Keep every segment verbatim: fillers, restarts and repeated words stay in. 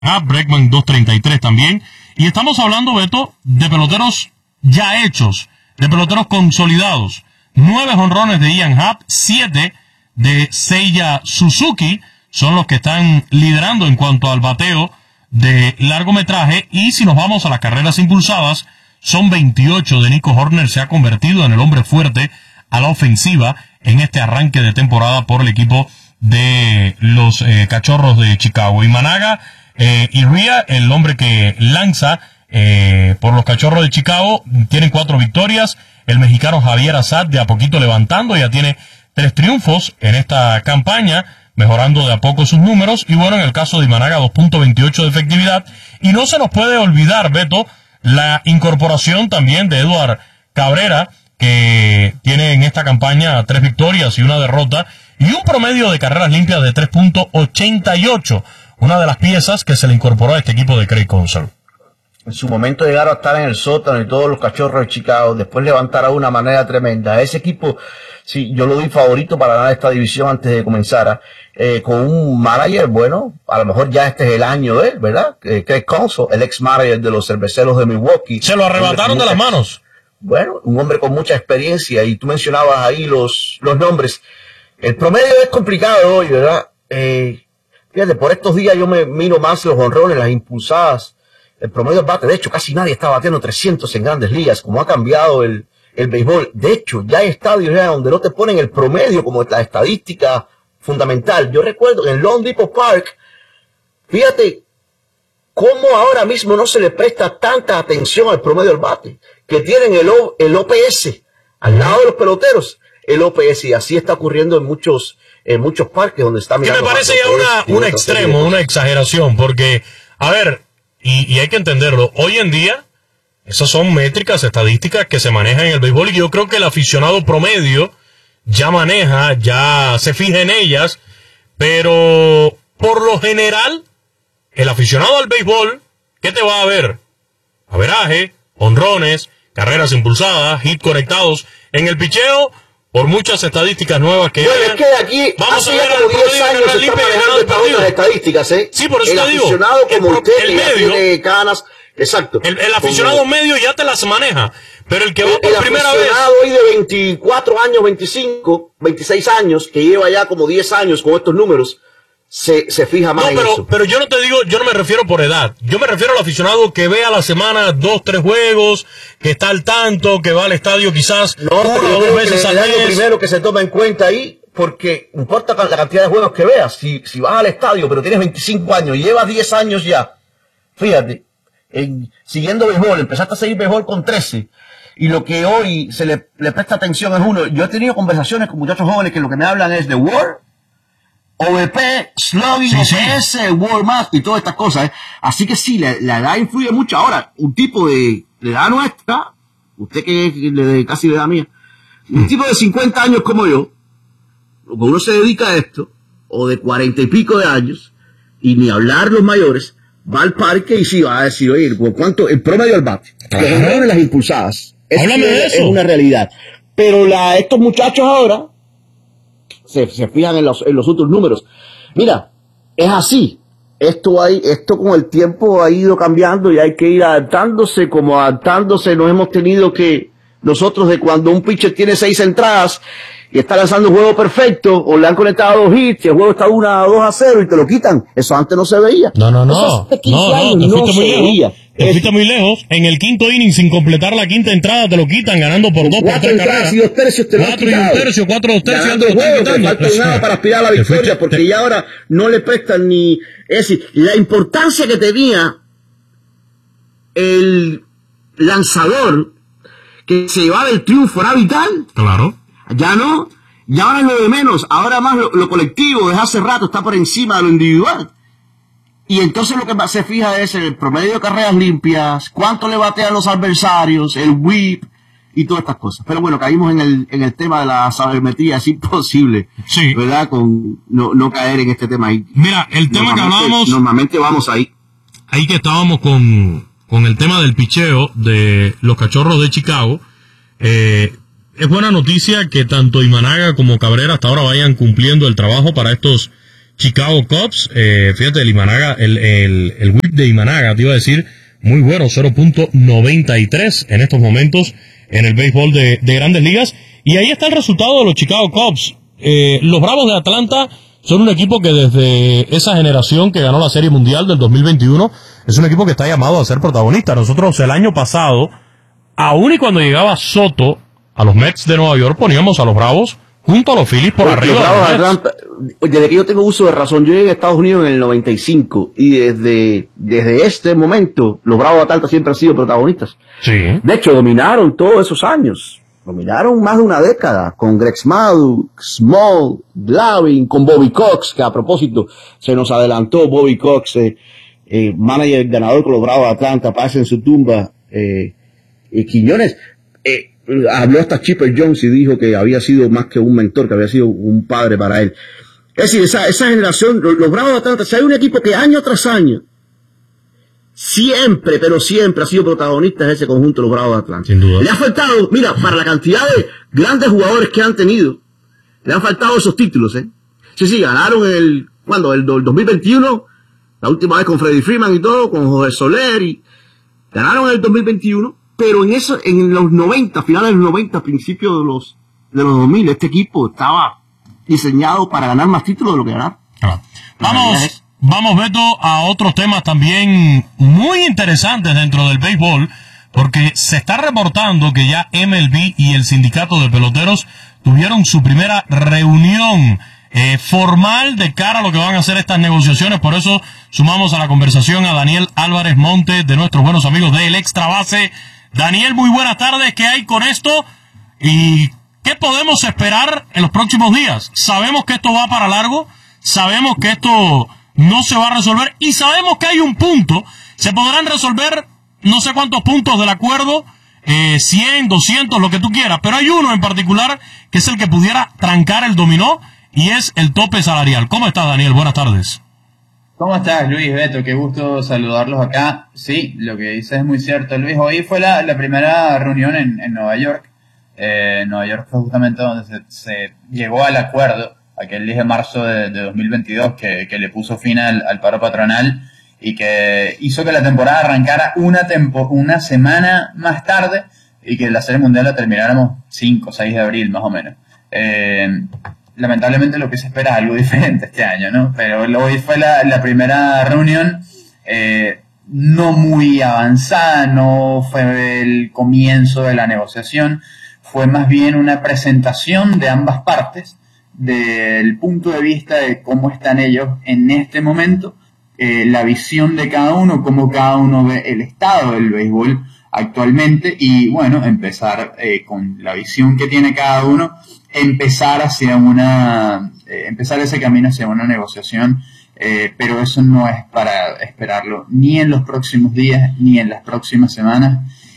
Ah, Bregman dos treinta y tres también. Y estamos hablando, Beto, de peloteros ya hechos, de peloteros consolidados. Nueve jonrones de Ian Happ, siete de Seiya Suzuki son los que están liderando en cuanto al bateo de largometraje. Y si nos vamos a las carreras impulsadas, son veintiocho de Nico Hoerner. Se ha convertido en el hombre fuerte a la ofensiva en este arranque de temporada por el equipo de los eh, Cachorros de Chicago. Y Managa eh, y Ria, el hombre que lanza eh, por los Cachorros de Chicago, tienen cuatro victorias. El mexicano Javier Assad de a poquito levantando, ya tiene tres triunfos en esta campaña, mejorando de a poco sus números. Y bueno, en el caso de Managa, dos punto veintiocho de efectividad. Y no se nos puede olvidar, Beto, la incorporación también de Edward Cabrera, que tiene en esta campaña tres victorias y una derrota, y un promedio de carreras limpias de tres punto ochenta y ocho, una de las piezas que se le incorporó a este equipo de Craig Counsell. En su momento llegaron a estar en el sótano y todos los Cachorros de Chicago, después levantaron de una manera tremenda. Ese equipo, sí, yo lo di favorito para ganar esta división antes de comenzar, eh, con un manager, bueno, a lo mejor ya este es el año de él, ¿verdad? Eh, Craig Counsell, el ex manager de los Cerveceros de Milwaukee. Se lo arrebataron de las manos. Bueno, un hombre con mucha experiencia, y tú mencionabas ahí los, los nombres. El promedio es complicado hoy, ¿verdad? Eh, fíjate, por estos días yo me miro más los jonrones, las impulsadas, el promedio del bate. De hecho, casi nadie está bateando trescientos en Grandes Ligas, como ha cambiado el, el béisbol. De hecho, ya hay estadios ya donde no te ponen el promedio como la estadística fundamental. Yo recuerdo en Lone Depot Park, fíjate cómo ahora mismo no se le presta tanta atención al promedio del bate, que tienen el, o, el O P S al lado de los peloteros, el O P S, y así está ocurriendo en muchos en muchos parques donde está mirando. Que me parece ya una, un extremo, una exageración, porque, a ver, y, y hay que entenderlo, hoy en día, esas son métricas, estadísticas que se manejan en el béisbol, y yo creo que el aficionado promedio ya maneja, ya se fija en ellas, pero por lo general, el aficionado al béisbol, ¿qué te va a ver? Averaje, honrones, carreras impulsadas, hits conectados. En el picheo, por muchas estadísticas nuevas que bueno, hayan, es que de aquí vamos a hace ver ya al como diez promedio de años carreras se está limpias y manejando ganadas estas otras partidas. estadísticas, ¿eh? Sí, por eso el te digo, aficionado como el, usted, el que ya medio, tiene canas, exacto. El, el aficionado como, medio ya te las maneja, pero el que va el, por el primera vez... El aficionado hoy de veinticuatro años, veinticinco, veintiséis años, que lleva ya como diez años con estos números, se, se fija más no, en pero, eso. pero yo no te digo, yo no me refiero por edad. Yo me refiero al aficionado que ve a la semana dos, tres juegos, que está al tanto, que va al estadio quizás no, una pero o dos veces al es lo mes. primero que se toma en cuenta ahí, porque importa la cantidad de juegos que veas. Si, si vas al estadio, pero tienes veinticinco años y llevas diez años ya, fíjate, en, siguiendo béisbol, empezaste a seguir béisbol con trece, y lo que hoy se le, le presta atención es uno. Yo he tenido conversaciones con muchachos jóvenes que lo que me hablan es de WAR, O V P, slugging, sí, O sí. P S, WAR más y todas estas cosas, ¿eh? Así que sí, la, la edad influye mucho. Ahora, un tipo de, de edad nuestra, usted que es de casi de edad mía, un tipo de cincuenta años como yo, cuando uno se dedica a esto, o de cuarenta y pico de años, y ni hablar los mayores, va al parque y sí va a decir, oye, ¿cuánto? El promedio del bate, los honrones, las impulsadas. Háblame de eso. Es una realidad. Pero la, estos muchachos ahora se, se fijan en los, en los otros números. Mira, es así. Esto hay, esto con el tiempo ha ido cambiando y hay que ir adaptándose, como adaptándose nos hemos tenido que nosotros de cuando un pitcher tiene seis entradas y está lanzando un juego perfecto, o le han conectado dos hits, y el juego está una a dos a cero y te lo quitan. Eso antes no se veía. No, no, no. Eso hace quince No, no, años te no fuiste se muy lejos. veía. Te fuiste muy lejos. En el quinto inning, sin completar la quinta entrada, te lo quitan, ganando por dos, por Cuatro tres entradas carreras. y dos tercios te lo han Cuatro y un quitado. tercio, cuatro, dos tercios, Ganando te el lo están juego, te quitando. falta Eso, nada para aspirar a la te victoria, fuiste- porque te- ya ahora no le prestan ni... Es decir, la importancia que tenía el lanzador que se llevaba el triunfo era vital. Claro. Ya no, ya ahora es lo de menos. Ahora más lo, lo colectivo desde hace rato está por encima de lo individual. Y entonces lo que más se fija es el promedio de carreras limpias, cuánto le batean los adversarios, el whip y todas estas cosas. Pero bueno, caímos en el, en el tema de la sabermetría. Es imposible, Sí. ¿verdad? Con no, no caer en este tema ahí. Mira, el tema que Normalmente- hablábamos, Normalmente vamos ahí. ahí que estábamos con, con el tema del picheo de los Cachorros de Chicago, eh, es buena noticia que tanto Imanaga como Cabrera hasta ahora vayan cumpliendo el trabajo para estos Chicago Cubs. Eh, fíjate, el Imanaga, el, el, el whip de Imanaga, te iba a decir, muy bueno, cero punto noventa y tres en estos momentos en el béisbol de, de Grandes Ligas. Y ahí está el resultado de los Chicago Cubs. Eh, los Bravos de Atlanta son un equipo que desde esa generación que ganó la Serie Mundial del dos mil veintiuno, es un equipo que está llamado a ser protagonista. Nosotros el año pasado, aún y cuando llegaba Soto a los Mets de Nueva York, poníamos a los Bravos junto a los Phillies por Los arriba. Bravos de de los Mets. Atlanta, desde que yo tengo uso de razón, yo llegué a Estados Unidos en el noventa y cinco y desde, desde este momento los Bravos de Atlanta siempre han sido protagonistas. Sí. De hecho, dominaron todos esos años. Dominaron más de una década con Greg Maddux, Small, Glavine, con Bobby Cox, que a propósito se nos adelantó Bobby Cox, eh, eh, manager ganador con los Bravos de Atlanta, pasa en su tumba. Eh, eh, Quiñones eh, habló hasta Chipper Jones y dijo que había sido más que un mentor, que había sido un padre para él. Es decir, esa, esa generación, los, los Bravos de Atlanta, si hay un equipo que año tras año siempre, pero siempre ha sido protagonista de ese conjunto de los Bravos de Atlanta. Sin duda. Le ha faltado, mira, para la cantidad de grandes jugadores que han tenido, le han faltado esos títulos, ¿eh? Sí, sí, ganaron el, ¿cuándo? El, el dos mil veintiuno, la última vez con Freddie Freeman y todo, con José Soler, y ganaron en el dos mil veintiuno, pero en eso, en los noventa, finales de los noventa, principios de los, de los dos mil, este equipo estaba diseñado para ganar más títulos de lo que ganar. Ah. Vamos. Vamos, Beto, a otros temas también muy interesantes dentro del béisbol, porque se está reportando que ya M L B y el sindicato de peloteros tuvieron su primera reunión eh, formal de cara a lo que van a hacer estas negociaciones. Por eso sumamos a la conversación a Daniel Álvarez Montes, de nuestros buenos amigos de El Extra Base. Daniel, muy buenas tardes. ¿Qué hay con esto? ¿Y qué podemos esperar en los próximos días? Sabemos que esto va para largo, sabemos que esto no se va a resolver y sabemos que hay un punto. Se podrán resolver no sé cuántos puntos del acuerdo, eh, cien, doscientos, lo que tú quieras, pero hay uno en particular que es el que pudiera trancar el dominó y es el tope salarial. ¿Cómo estás, Daniel? Buenas tardes. ¿Cómo estás, Luis? Beto, qué gusto saludarlos acá. Sí, lo que dices es muy cierto, Luis. Hoy fue la, la primera reunión en, en Nueva York. Eh, Nueva York fue justamente donde se, se llegó al acuerdo aquel diez de marzo de, de dos mil veintidós que, que le puso fin al, al paro patronal y que hizo que la temporada arrancara una, tempo, una semana más tarde y que la Serie Mundial la termináramos cinco o seis de abril más o menos. Eh, lamentablemente lo que se espera es algo diferente este año, ¿no? Pero hoy fue la, la primera reunión, eh, no muy avanzada, no fue el comienzo de la negociación, fue más bien una presentación de ambas partes del punto de vista de cómo están ellos en este momento, eh, la visión de cada uno, cómo cada uno ve el estado del béisbol actualmente y bueno, empezar eh, con la visión que tiene cada uno, empezar hacia una, eh, empezar ese camino hacia una negociación, eh, pero eso no es para esperarlo ni en los próximos días, ni en las próximas semanas,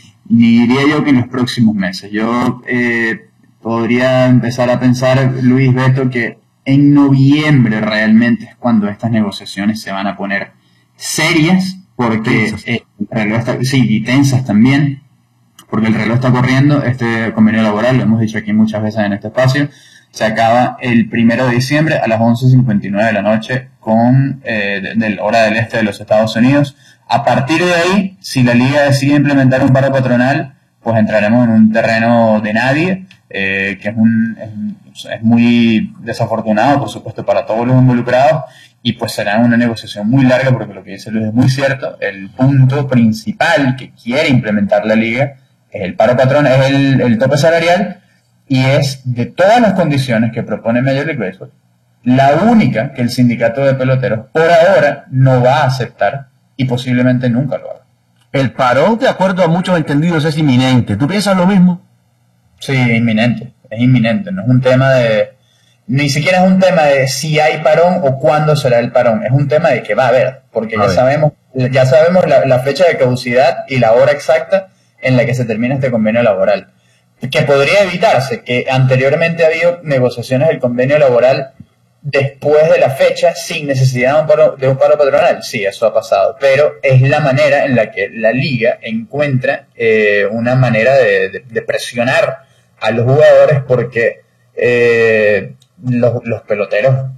ni diría yo que en los próximos meses. Yo eh, podría empezar a pensar, Luis, Beto, que en noviembre realmente es cuando estas negociaciones se van a poner serias, porque eh, el reloj está, sí, y tensas también, porque el reloj está corriendo. Este convenio laboral, lo hemos dicho aquí muchas veces en este espacio, se acaba el primero de diciembre a las once cincuenta y nueve de la noche con eh, de, de la hora del este de los Estados Unidos. A partir de ahí, si la liga decide implementar un paro patronal, pues entraremos en un terreno de nadie, eh, que es, un, es, es muy desafortunado, por supuesto, para todos los involucrados, y pues será una negociación muy larga, porque lo que dice Luis es muy cierto. El punto principal que quiere implementar la liga es el paro patrón, es el, el tope salarial, y es de todas las condiciones que propone Major League Baseball, la única que el sindicato de peloteros por ahora no va a aceptar y posiblemente nunca lo haga. El parón, de acuerdo a muchos entendidos, es inminente. ¿Tú piensas lo mismo? Sí, es inminente, es inminente. No es un tema de... Ni siquiera es un tema de si hay parón o cuándo será el parón. Es un tema de que va a haber, porque a ya ver. sabemos ya sabemos la, la fecha de caducidad y la hora exacta en la que se termina este convenio laboral. Que podría evitarse, que anteriormente ha habido negociaciones del convenio laboral después de la fecha sin necesidad de un paro, de un paro patronal. Sí, eso ha pasado, pero es la manera en la que la liga encuentra eh, una manera de, de, de presionar a los jugadores, porque eh, los, los peloteros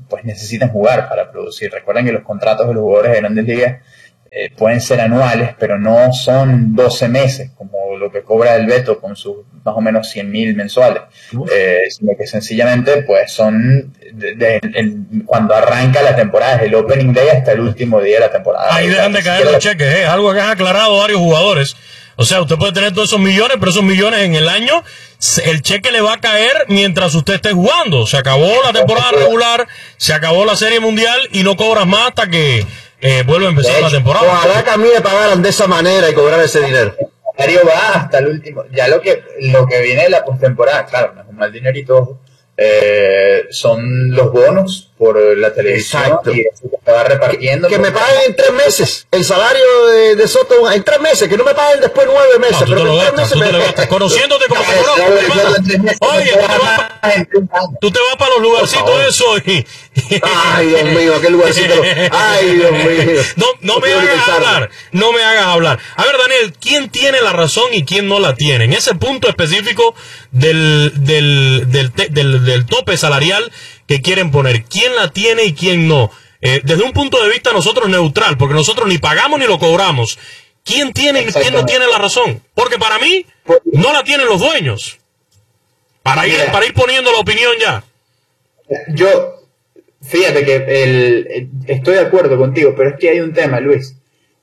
pues necesitan jugar para producir. Recuerden que los contratos de los jugadores de Grandes Ligas eh, pueden ser anuales, pero no son doce meses, como lo que cobra el Beto con sus más o menos cien mil mensuales, eh, sino que sencillamente pues son de, de, el, cuando arranca la temporada, desde el opening day hasta el último día de la temporada. Ahí dejan de caer los cheques, ¿eh? Algo que han aclarado varios jugadores. O sea, usted puede tener todos esos millones, pero esos millones en el año, el cheque le va a caer mientras usted esté jugando. Se acabó la temporada regular, se acabó la Serie Mundial y no cobras más hasta que eh, vuelva a empezar de hecho, la temporada. Ojalá que a mí me pagaran de esa manera y cobrar ese dinero. El salario va hasta el último. Ya lo que lo que viene de la postemporada, claro, no es un mal dinero y todo, eh, son los bonos por la televisión. Exacto. Y eso se va repartiendo. Que, que me paguen en tres meses el salario de, de Soto, en tres meses, que no me paguen después nueve meses. No, tú pero te lo en tres gastas, meses tú me... te lo gastas. Conociéndote como te conozco. Oye, tú te, vas, tú te vas para los lugarcitos esos y... Ay, Dios mío, aquel lugarcito. Ay, Dios mío. No, no me hagas hablar, no me hagas hablar. A ver, Daniel, ¿quién tiene la razón y quién no la tiene? En ese punto específico del, del, del, del, del, del tope salarial que quieren poner, ¿quién la tiene y quién no? Eh, desde un punto de vista nosotros neutral, porque nosotros ni pagamos ni lo cobramos. ¿Quién tiene y quién no tiene la razón? Porque para mí no la tienen los dueños. Para ir, para ir poniendo la opinión ya. Yo, fíjate que el, el, estoy de acuerdo contigo, pero es que hay un tema, Luis,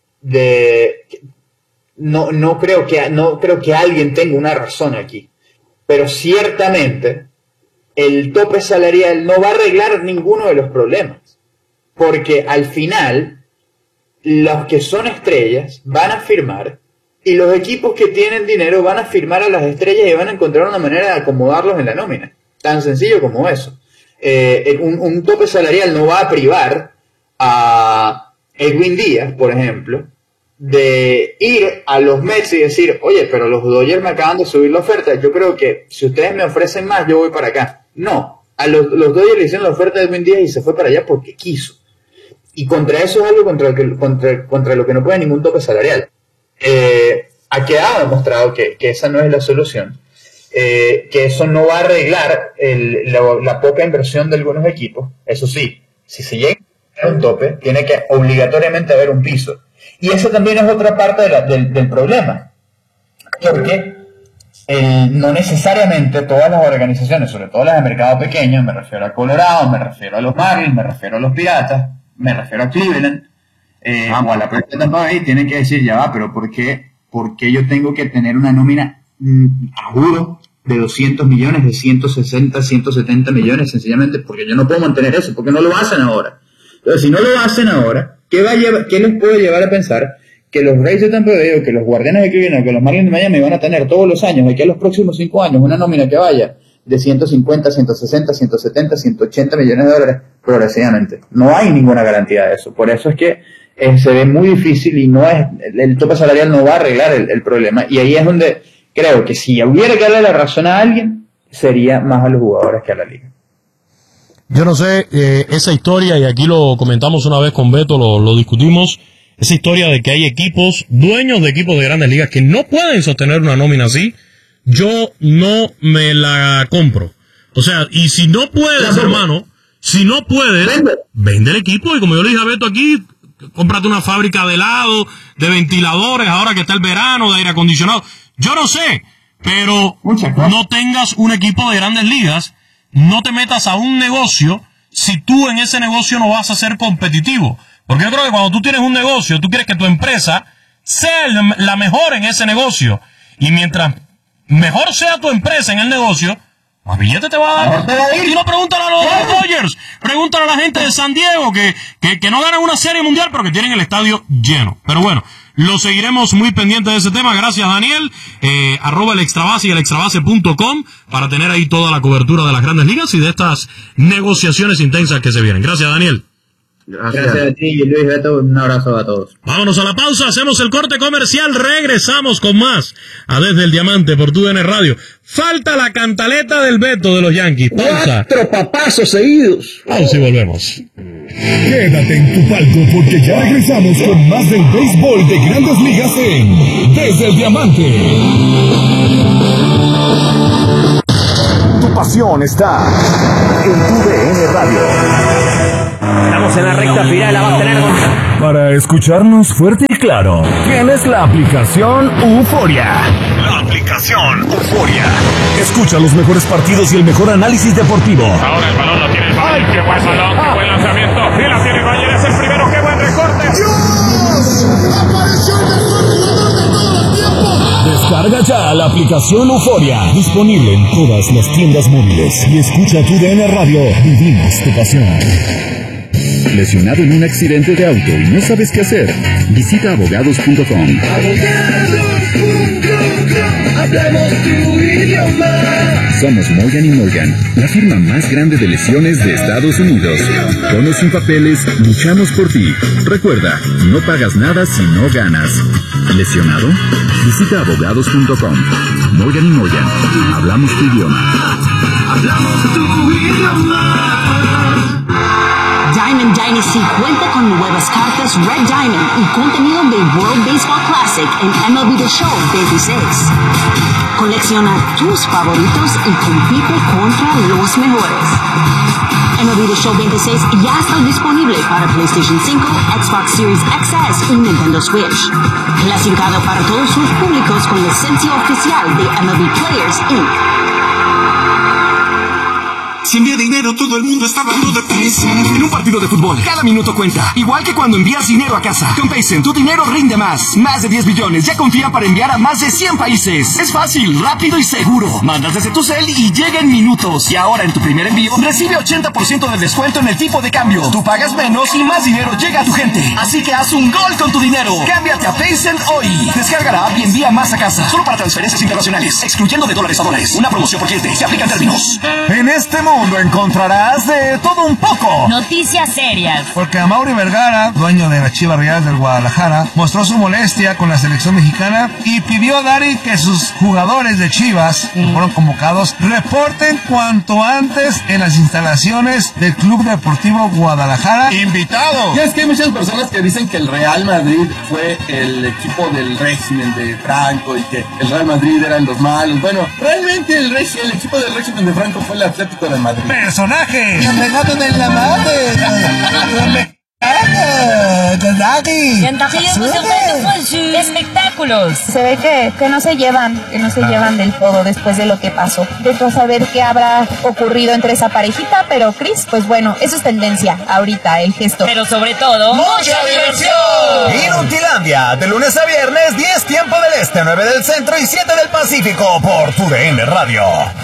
de no, no creo que no creo que alguien tenga una razón aquí, pero ciertamente el tope salarial no va a arreglar ninguno de los problemas, porque al final los que son estrellas van a firmar y los equipos que tienen dinero van a firmar a las estrellas y van a encontrar una manera de acomodarlos en la nómina, tan sencillo como eso. Eh, un, un tope salarial no va a privar a Edwin Díaz, por ejemplo, de ir a los Mets y decir, oye, pero los Dodgers me acaban de subir la oferta, yo creo que si ustedes me ofrecen más, yo voy para acá. No, a los, los Dodgers le hicieron la oferta de Edwin Díaz y se fue para allá porque quiso. Y contra eso es algo contra, el que, contra, contra lo que no puede ningún tope salarial. Eh, ha quedado demostrado que, que esa no es la solución. Eh, que eso no va a arreglar el, la, la poca inversión de algunos equipos. Eso sí, si se llega a un tope, tiene que obligatoriamente haber un piso. Y eso también es otra parte de la, del, del problema. Porque el, no necesariamente todas las organizaciones, sobre todo las de mercado pequeño, me refiero a Colorado, me refiero a los Marlins, me refiero a los Piratas, me refiero a Cleveland, eh, o a la propia Tampa Bay, tienen que decir, ya va, pero ¿por qué, por qué yo tengo que tener una nómina mm, a juro de doscientos millones, de ciento sesenta, ciento setenta millones, sencillamente porque yo no puedo mantener eso, porque no lo hacen ahora? Entonces, si no lo hacen ahora, ¿qué, va a llevar, qué les puede llevar a pensar que los Rays de Tampa Bay o que los Guardianes de Cleveland o que los Marlins de Miami van a tener todos los años, de aquí a los próximos cinco años, una nómina que vaya de ciento cincuenta, ciento sesenta, ciento setenta, ciento ochenta millones de dólares progresivamente? No hay ninguna garantía de eso. Por eso es que eh, se ve muy difícil y no es el, el tope salarial no va a arreglar el, el problema. Y ahí es donde creo que si hubiera que darle la razón a alguien, sería más a los jugadores que a la liga. Yo no sé, eh, esa historia, y aquí lo comentamos una vez con Beto, lo, lo discutimos, esa historia de que hay equipos, dueños de equipos de grandes ligas, que no pueden sostener una nómina así, yo no me la compro. O sea, y si no puedes, no, hermano, si no puedes, vende. vende el equipo, y como yo le dije a Beto aquí, cómprate una fábrica de helado, de ventiladores, ahora que está el verano, de aire acondicionado. Yo no sé, pero no tengas un equipo de grandes ligas, no te metas a un negocio si tú en ese negocio no vas a ser competitivo. Porque yo creo que cuando tú tienes un negocio, tú quieres que tu empresa sea la mejor en ese negocio. Y mientras mejor sea tu empresa en el negocio, más billete te va a dar. Y no pregúntale a los Dodgers, pregúntale a la gente de San Diego que, que, que no ganan una serie mundial, pero que tienen el estadio lleno. Pero bueno, lo seguiremos muy pendiente de ese tema. Gracias, Daniel. Eh, arroba el extrabase y el extrabase punto com para tener ahí toda la cobertura de las grandes ligas y de estas negociaciones intensas que se vienen. Gracias, Daniel. Gracias, Gracias a ti, Luis Beto. Un abrazo a todos. Vámonos a la pausa, hacemos el corte comercial, regresamos con más a Desde el Diamante por Tu D N Radio. Falta la cantaleta del Beto de los Yankees. Pausa. Cuatro papazos seguidos. Pausa y volvemos. Quédate en tu palco porque ya regresamos con más del béisbol de Grandes Ligas en Desde el Diamante. Tu pasión está en Tu D N Radio. Estamos en la recta final, la vas a tener. Para escucharnos fuerte y claro, tienes la aplicación Euforia. La aplicación Euforia. Escucha los mejores partidos y el mejor análisis deportivo. Ahora el balón lo tiene el Bayern. ¡Qué buen balón! ¡Qué buen lanzamiento! ¡Y la tiene el Bayern! ¡Es el primero! ¡Qué buen recorte! ¡Dios! ¡Apareció el mejor jugador de todos los tiempos! Descarga ya la aplicación Euforia. Disponible en todas las tiendas móviles. Y escucha tu D N Radio. Vivimos tu pasión. ¿Lesionado en un accidente de auto y no sabes qué hacer? Visita abogados punto com. Abogados punto com. Hablamos tu idioma. Somos Morgan y Morgan, la firma más grande de lesiones de Estados Unidos. Con o sin papeles, luchamos por ti. Recuerda, no pagas nada si no ganas. ¿Lesionado? Visita abogados punto com. Morgan y Morgan, hablamos tu idioma. Hablamos tu idioma. Diamond Dynasty cuenta con nuevas cartas Red Diamond y contenido de World Baseball Classic en M L B The Show veintiséis. Colecciona tus favoritos y compite contra los mejores. M L B The Show veintiséis ya está disponible para PlayStation cinco, Xbox Series X S y Nintendo Switch. Clasificado para todos sus públicos con licencia oficial de M L B Players incorporated. Si envía dinero, todo el mundo está hablando de Paycen. En un partido de fútbol, cada minuto cuenta. Igual que cuando envías dinero a casa. Con Paycen, tu dinero rinde más. Más de diez billones ya confían para enviar a más de cien países. Es fácil, rápido y seguro. Mandas desde tu cel y llega en minutos. Y ahora en tu primer envío, recibe ochenta por ciento de descuento en el tipo de cambio. Tú pagas menos y más dinero llega a tu gente. Así que haz un gol con tu dinero. Cámbiate a Paycen hoy. Descarga la app y envía más a casa. Solo para transferencias internacionales. Excluyendo de dólares a dólares. Una promoción por cliente. Se aplican términos. En este mundo encontrarás de todo un poco. Noticias serias. Porque Amaury Vergara, dueño de la Chivas Rayadas del Guadalajara, mostró su molestia con la selección mexicana y pidió a Dari que sus jugadores de Chivas, que fueron convocados, reporten cuanto antes en las instalaciones del Club Deportivo Guadalajara. ¡Invitado! Ya es que hay muchas personas que dicen que el Real Madrid fue el equipo del régimen de Franco y que el Real Madrid eran los malos. Bueno, realmente el, regi- el equipo del régimen de Franco fue el Atlético de Madrid. ¡Personaje! ¡Renegado en la madre! Espectáculos. Se ve que, que no se llevan, que no se ah. llevan del todo después de lo que pasó. De todo saber qué habrá ocurrido entre esa parejita, pero Chris, pues bueno, eso es tendencia ahorita, el gesto. Pero sobre todo, ¡mucha diversión! Inutilandia, de lunes a viernes, diez tiempo del este, nueve del centro y siete del Pacífico, por tu D N Radio.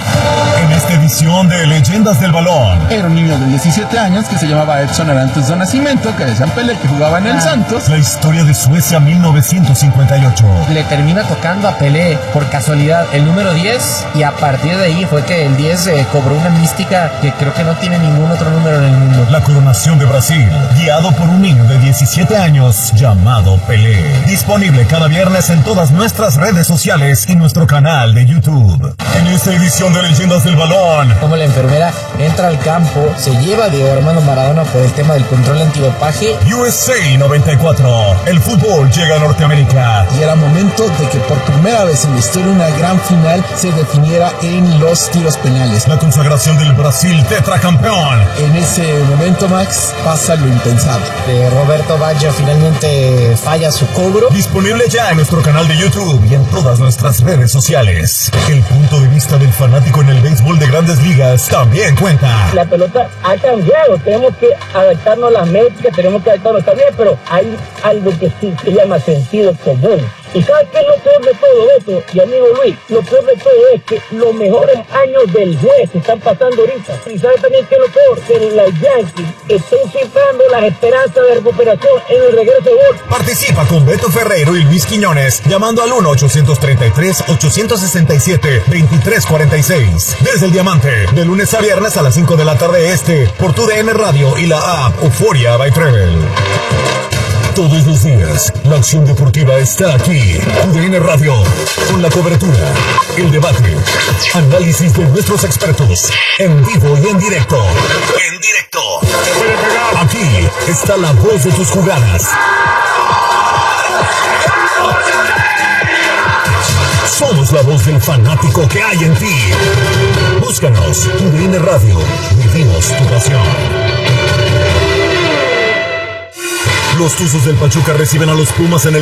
En esta edición de Leyendas del Balón. Era un niño de diecisiete años que se llamaba Edson Arantes do Nascimento, que decían Pelé, que jugaba en el ah. Santos. La historia de Suecia mil novecientos cincuenta y ocho. Le termina tocando a Pelé, por casualidad, el número diez, y a partir de ahí fue que el diez eh, cobró una mística que creo que no tiene ningún otro número en el mundo. La coronación de Brasil, guiado por un niño de diecisiete años llamado Pelé. Disponible cada viernes en todas nuestras redes sociales y nuestro canal de YouTube. En esta edición de Leyendas del Balón, como la enfermera entra al campo, se lleva a Diego Armando Maradona por el tema del control antidopaje. U S A noventa y cuatro, el fútbol llega a Norteamérica. Y era momento de que por primera vez en la historia una gran final se definiera en los tiros penales. La consagración del Brasil tetracampeón. En ese momento, Max, pasa lo impensable. De Roberto Baggio finalmente falla su cobro. Disponible ya en nuestro canal de YouTube y en todas nuestras redes sociales. El punto de vista del fanático en el béisbol de Grandes Ligas también cuenta. La pelota ha cambiado, tenemos que adaptarnos a las métricas, tenemos que adaptarnos también, pero hay algo que sí se llama sentido común. ¿Y sabes qué es lo peor de todo esto? Y amigo Luis, lo peor de todo es que los mejores años del juez están pasando ahorita. Y sabes también qué es lo peor, que los Yankees están cifrando las esperanzas de recuperación en el regreso de gol. Participa con Beto Ferreiro y Luis Quiñones llamando al uno ochocientos treinta y tres, ochocientos sesenta y siete, veintitrés cuarenta y seis. Desde el Diamante, de lunes a viernes a las cinco de la tarde este, por tu D N Radio y la app Euforia by Travel. Todos los días, la acción deportiva está aquí. U D N Radio, con la cobertura, el debate, análisis de nuestros expertos, en vivo y en directo. En directo. Aquí está la voz de tus jugadas. Somos la voz del fanático que hay en ti. Búscanos, U D N Radio. Vivimos tu pasión. Los Tuzos del Pachuca reciben a los Pumas en el